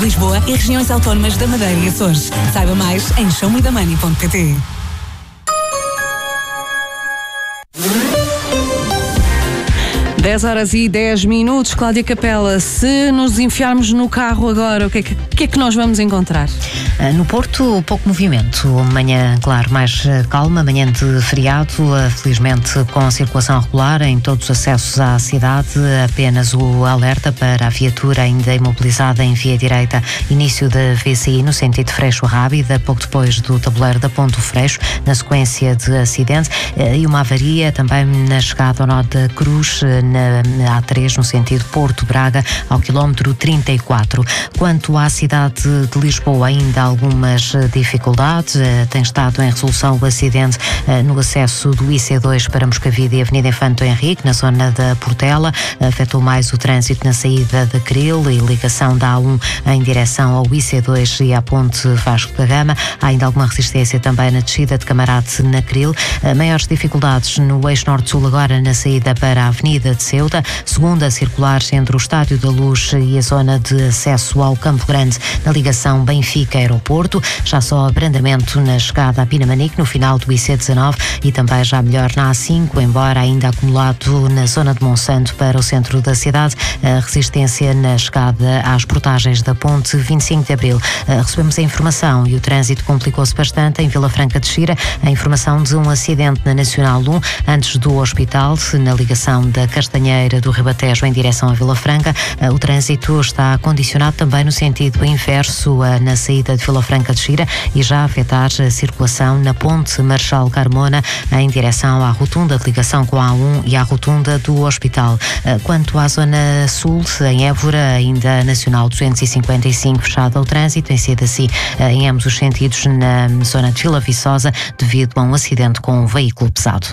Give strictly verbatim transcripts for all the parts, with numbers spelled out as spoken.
de Lisboa e regiões autónomas da Madeira e Açores. Saiba mais em show me the money ponto pt. dez horas e dez minutos, Cláudia Capela. Se nos enfiarmos no carro agora, o que é que, que, é que nós vamos encontrar? No Porto, pouco movimento. Manhã, claro, mais calma, manhã de feriado, felizmente com circulação regular em todos os acessos à cidade. Apenas o alerta para a viatura ainda imobilizada em via direita, início da V C I no sentido Freixo-Rábida, pouco depois do tabuleiro da Ponte do Freixo, na sequência de acidente, e uma avaria também na chegada ao nó da Cruz, na A três, no sentido Porto-Braga, ao quilómetro trinta e quatro. Quanto à cidade de Lisboa, ainda algumas dificuldades. Tem estado em resolução o acidente no acesso do I C dois para Moscavide e Avenida Infante Henrique, na zona da Portela. Afetou mais o trânsito na saída de Cril e ligação da A um em direção ao I C dois e à Ponte Vasco da Gama. Há ainda alguma resistência também na descida de Camarate na Cril. Maiores dificuldades no eixo norte-sul agora na saída para a Avenida de Ceuta. Segunda circular entre o Estádio da Luz e a zona de acesso ao Campo Grande na ligação Benfica-Aeroporto. Já só abrandamento na chegada a Pinamanique no final do I C dezanove e também já melhor na A cinco, embora ainda acumulado na zona de Monsanto para o centro da cidade. A resistência na chegada às portagens da Ponte vinte e cinco de Abril. Recebemos a informação e o trânsito complicou-se bastante em Vila Franca de Xira. A informação de um acidente na Nacional um antes do hospital, na ligação da Castanheira do Ribatejo em direção a Vila Franca. O trânsito está condicionado também no sentido inverso na saída de Vila Franca de Xira e já a afetar a circulação na Ponte Marechal Carmona em direção à rotunda de ligação com a A um e à rotunda do hospital. Quanto à zona sul, em Évora, ainda a Nacional duzentos e cinquenta e cinco fechada ao trânsito, em sido assim em ambos os sentidos na zona de Vila Viçosa devido a um acidente com um veículo pesado.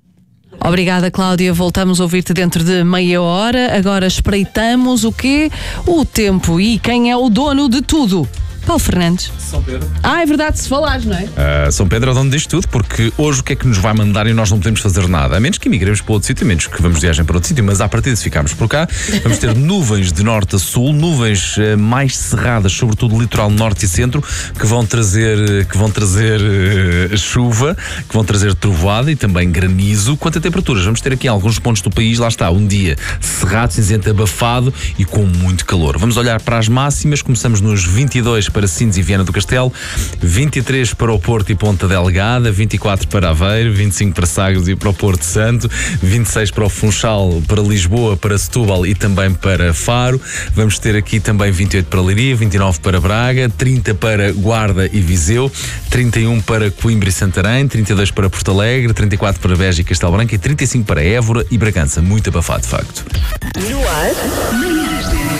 Obrigada, Cláudia. Voltamos a ouvir-te dentro de meia hora. Agora espreitamos o quê? O tempo e quem é o dono de tudo. Paulo Fernandes. São Pedro. Ah, é verdade, se falares, não é? Uh, São Pedro é o dono disto tudo, porque hoje o que é que nos vai mandar e nós não podemos fazer nada, a menos que emigremos para outro sítio, a menos que vamos de viagem para outro sítio, mas à partida se ficarmos por cá, vamos ter nuvens de norte a sul, nuvens uh, mais cerradas, sobretudo do litoral norte e centro, que vão trazer, que vão trazer uh, chuva, que vão trazer trovoada e também granizo. Quanto a temperaturas, vamos ter aqui em alguns pontos do país, lá está, um dia cerrado, cinzento, abafado e com muito calor. Vamos olhar para as máximas, começamos nos vinte e dois para Sines e Viana do Castelo, vinte e três para o Porto e Ponta Delgada, vinte e quatro para Aveiro, vinte e cinco para Sagres e para o Porto Santo, vinte e seis para o Funchal, para Lisboa, para Setúbal e também para Faro. Vamos ter aqui também vinte e oito para Leiria, vinte e nove para Braga, trinta para Guarda e Viseu, trinta e um para Coimbra e Santarém, trinta e dois para Porto Alegre, trinta e quatro para Beja e Castelo Branco e trinta e cinco para Évora e Bragança. Muito abafado, de facto. No ar, manhãs da M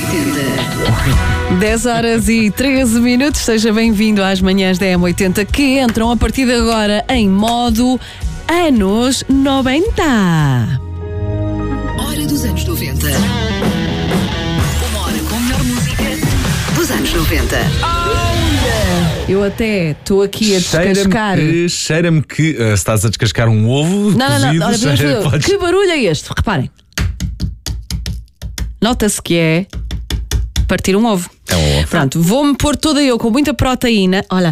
oitenta. dez horas e treze minutos, seja bem-vindo às manhãs da M oitenta que entram a partir de agora em modo anos noventa. Hora dos anos noventa. Uma hora com a melhor música dos anos noventa. Eu até estou aqui a descascar. Cheira-me que, cheira-me que uh, estás a descascar um ovo. Não, não, não, cozido, olha, cheira, podes... podes... Que barulho é este? Reparem. Nota-se que é partir um ovo. É um ovo. Pronto, vou-me pôr toda eu com muita proteína. Olha.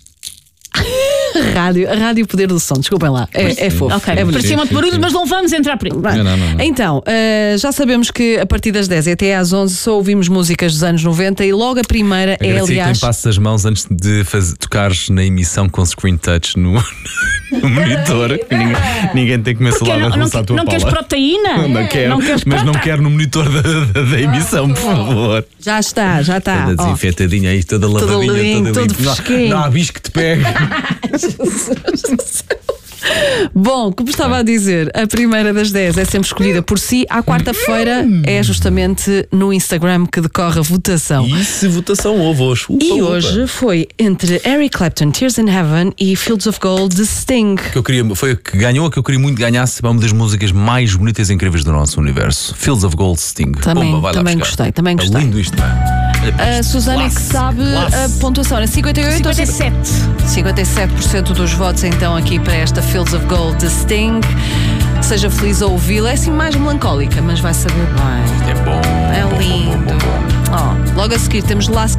Rádio, a rádio poder do som, desculpem lá, é, é fofo. Ok, é parecia muito barulho, mas não vamos entrar por aí. Não, não, não. Então, uh, já sabemos que a partir das dez e até às onze só ouvimos músicas dos anos noventa e logo a primeira é, aliás. Quem passa as mãos antes de fazer, tocares na emissão com screen touch no, no monitor. ninguém, ninguém tem que começar lá a não, lançar não, a tua não pala. queres proteína? Não quero, não queres mas prota? não quero no monitor da, da, da emissão, por favor. Já está, já está. Toda Oh. desinfetadinha aí, toda lavadinha, limpo, toda todo limpa. Não, fresquinho. não há bicho que te pegue. Bom, como estava a dizer, a primeira das dez é sempre escolhida por si. À quarta-feira é justamente no Instagram que decorre a votação. E se votação houve hoje? Upa, E upa. hoje foi entre Eric Clapton, Tears in Heaven e Fields of Gold, de Sting. Que eu queria, foi a que ganhou, a que eu queria muito que ganhasse, uma das músicas mais bonitas e incríveis do nosso universo. Fields of Gold, Sting. Também, Bomba, vai lá também buscar. gostei, também É gostei. lindo isto, pá. A Susana é que sabe a pontuação. É cinquenta e oito cinquenta e sete. cinquenta e sete por cento dos votos então aqui para esta Fields of Gold de Sting. Seja feliz a ouvi-la. É assim mais melancólica, mas vai saber bem. É bom. É bom, lindo. bom, bom, bom. Oh, logo a seguir temos Last